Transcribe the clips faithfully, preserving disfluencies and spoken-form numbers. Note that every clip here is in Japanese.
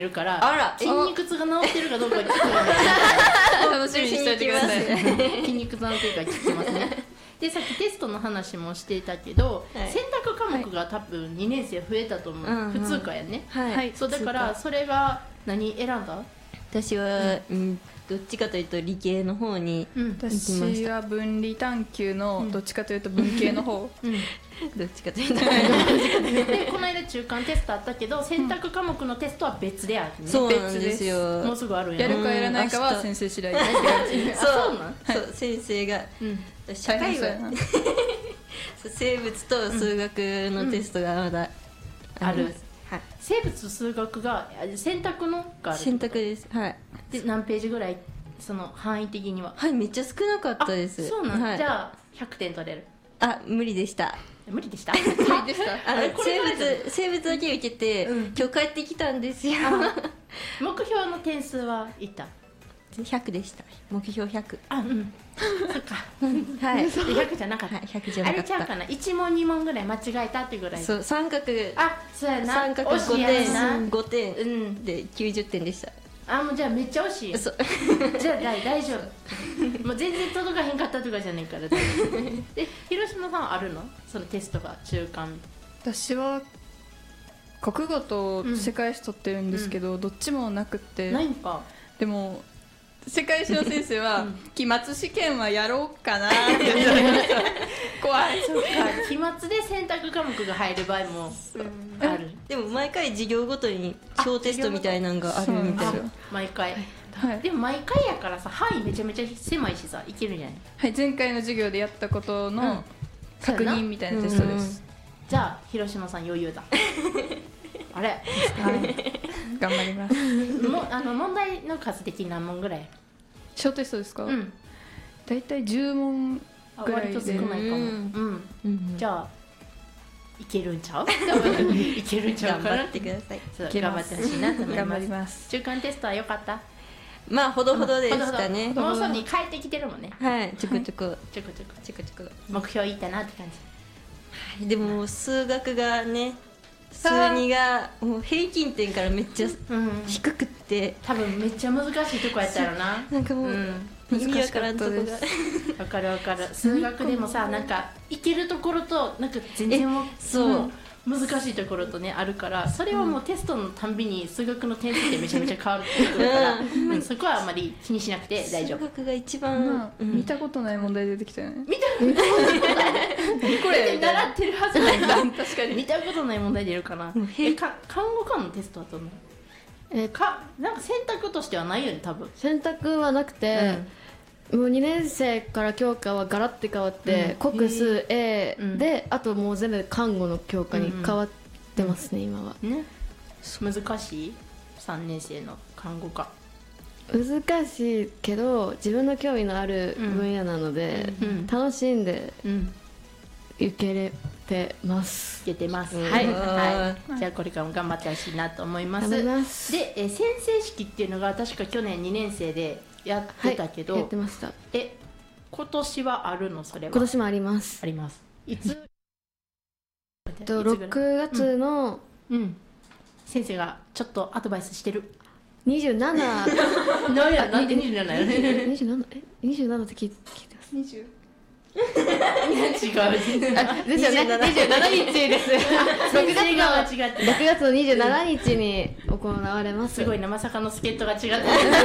るから、 あら、 筋肉痛が治ってるかどうか聞くので楽しみにしておいてください。 筋肉痛治ってるか聞きますね。でさっきテストの話もしていたけど、はい、選択科目が多分にねん生増えたと思う、はい、普通科やね、 はい、 そうだからそれが何選んだ？ 私は、うん、どっちかというと理系の方に行きました。 私は分理探究のどっちかというと文系の方、 うん、どっちかというとでこの間中間テストあったけど選択科目のテストは別であるね。 そうなんですよ。 もうすぐあるんや。 やるかやらないかは先生次第でそうなん、そう、先生が、うん、社会は生物と数学のテストがまだある、うん、 はい、生物数学が選択のがある。 選択です。はい。 で何ページぐらい、その範囲的には？ はい、めっちゃ少なかったです。 そうなん、 はい、 じゃあひゃくてん取れる？ あ、無理でした。 無理でした。 無理でした。 あの生物生物だけ受けて、うん、今日帰ってきたんですよ。 目標の点数はいった？ ひゃくでした。目標ひゃく。 あ、うん。そっか。 はい。 ひゃくじゃなかった。 はい、ひゃくじゃなかった。 あれちゃうかな。いち問に問ぐらい間違えたってぐらい。 そう、三角。 あ、そうやな。 三角ごてん、ごてん、うん、できゅうじゅってんでした。 あ、もうじゃあめっちゃ惜しい。そう。じゃあ大大丈夫。もう全然届かへんかったとかじゃないから大丈夫。で、広島さんあるの？そのテストが中間。 私は国語と世界史取ってるんですけど、うん、どっちもなくて。 ないんか。 でも。世界史の先生は、うん、期末試験はやろうかなって言ってたんですよ。怖い。 そうか、期末で選択科目が入る場合もある。 でも毎回授業ごとに小テストみたいなのがあるみたいな。 毎回、はい、でも毎回やからさ、範囲めちゃめちゃ狭いしさ、いけるんじゃない？ はい、前回の授業でやったことの確認みたいなテストです。 うん、じゃあ広島さん余裕だ。あれ、はい、 頑張ります。 もあの問題の数的に何問ぐらい？ 小テストですか？うん、だいたいじゅう問ぐらいで。 割と少ないかも。うん、うん、じゃあいけるんちゃう？いけるんちゃうかな。 頑張ってください。 そう頑張ってほしいなと思います。 頑張ります。 中間テストは良かった？ まあほどほどでしたね。 もうすぐに帰ってきてるもんね。 はい、ちょこちょこちょこちょこちょこちょこ目標いったなって感じ。でも数学がね。数にがもう平均点からめっちゃ低くって、うん、 多分めっちゃ難しいとこやったらな。 なんかもう、うん、意味わからんとこがわかるわかる。数学でもさ、なんかいけるところとなんか全然そう、うん難しいところとねあるから、それはもうテストのたんびに数学の点数ってめちゃめちゃ変わってくるから、うんうん、そこはあんまり気にしなくて大丈夫。 数学が一番、 うん、見たことない問題出てきたよね。 見たことないこれ習ってるはずないんだ。確かに見たことない問題出るかな。えか看護官のテストはどうなの？えかなんか選択としてはないよね多分。 選択はなくて、うん、もうにねん生から教科はガラッて変わって、うん、国数 A で、うん、あともう全部看護の教科に変わってますね、うん、今は、 ね、難しいさんねん生の看護科。 難しいけど自分の興味のある分野なので、うん、楽しんで受けれてます。 受けてます、うん、はい、はい、じゃあこれからも頑張ってほしいなと思います。 ますでえ宣誓式っていうのが確か去年にねん生でやってたけど、 はい、やってました。 え今年はあるの？それは今年もあります。 あります。いつ？ とろくがつの、 うんうん、先生がちょっとアドバイスしてる。 にじゅうなな何やなんでにじゅうななやね。 にじゅうななえにじゅうななって聞いてます。 にじゅう違うですよね。にじゅうしちにちです。ろくがつのろくがつのにじゅうしちにちに行われます。 すごいな、まさかの助っ人が違った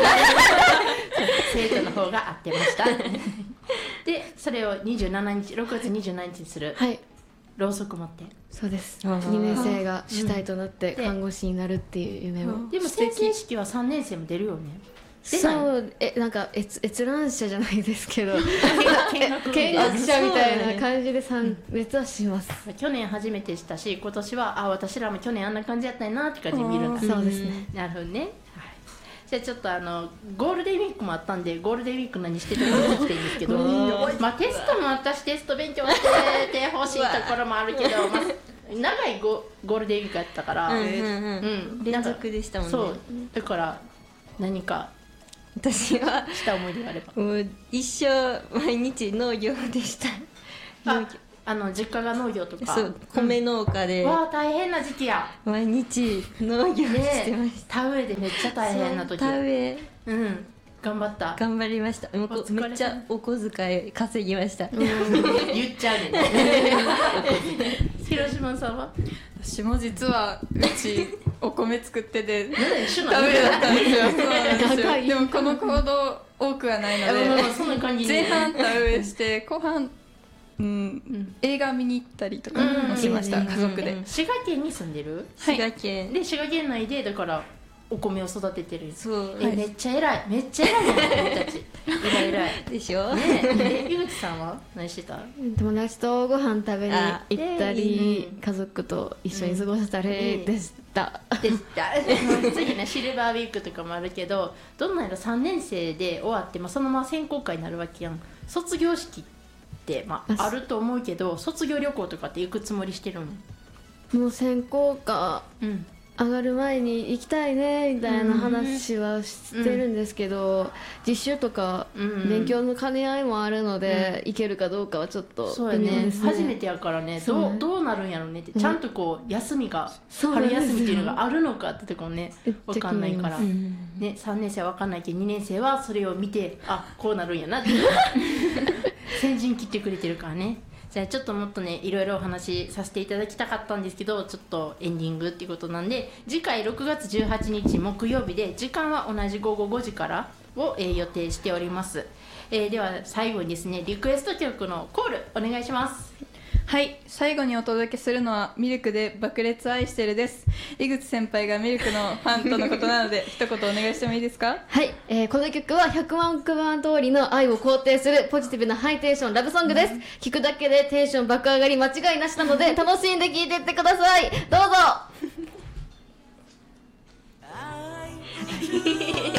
生徒の方が合ってましたでそれをにじゅうしちにちろくがつにじゅうしちにちにする。 はい、 ろうそく持って。 そうです。にねん生が主体となって看護師になるっていう夢を。 でも宣誓式はさんねん生も出るよね。 そうえなんか閲閲覧者じゃないですけど見学者みたいな感じで参列はします。 去年初めてしたし今年はあ私らも去年あんな感じやったんやなって感じで見るんだ。 そうですね。 なるほどね。じゃあちょっとあのゴールデンウィークもあったんでゴールデンウィーク何してたか聞きたいんですけどまあテストも私テスト勉強しててほしいところもあるけど、まあ、長いゴゴールデンウィークやったからうんうんうん、連続でしたもんね。 そうだから何か私はした思い出があれば。 もう一生毎日農業でした。 ああの実家が農業とか。 そう米農家で、 うん、わあ大変な時期や。 毎日農業してました。田植えでめっちゃ大変な時。 田植え、 うん頑張った。 頑張りました。めっちゃお小遣い稼ぎました。 言っちゃうね。広島さんは？ 私も実はうちお米作ってて田植えだったんですよ。そうなんですよ。でもこの行動多くはないので、前半田植えして後半、うんうん、映画見に行ったりとかもしました、家族で。 滋賀県に住んでる？ 滋賀県で滋賀県内でだからお米を育ててる。 そう、 え、はい、めっちゃ偉い、めっちゃ偉いね君たち。偉い偉いでしょ。 ねえ、井口さんは何してた？ 友達とご飯食べに行ったり、家族と一緒に過ごしたりでした。 でした。次ねシルバーウィークとかもあるけど、どんなんやろさんねん生で終わって、まあ、そのまま選考会になるわけやん。卒業式って、まあ、あると思うけど、卒業旅行とかって行くつもりしてるの？ もう選考会、うん上がる前に行きたいねみたいな話はしてるんですけど、うん、実習とか勉強の兼ね合いもあるので、うん、行けるかどうかはちょっと微妙ですね。 初めてやからね、どう、どうなるんやろうねって、ちゃんとこう休みが、春休みっていうのがあるのかってとこね分かんないから、ね、さんねん生は分かんないけどにねん生はそれを見て、あこうなるんやなって先陣切ってくれてるからね。じゃあちょっともっとねいろいろお話しさせていただきたかったんですけど、ちょっとエンディングっていうことなんで、次回ろくがつじゅうはちにち木曜日で時間は同じ午後ごじからを、えー、予定しております、えー、では最後にですねリクエスト曲のコールお願いします。 はい、最後にお届けするのはミルクで爆裂愛してるです。井口先輩がミルクのファンとのことなので一言お願いしてもいいですか？ はい、えー、この曲はひゃくまん億番通りの愛を肯定するポジティブなハイテンションラブソングです。聴くだけでテンション爆上がり間違いなしなので楽しんで聴いていってください。どうぞ。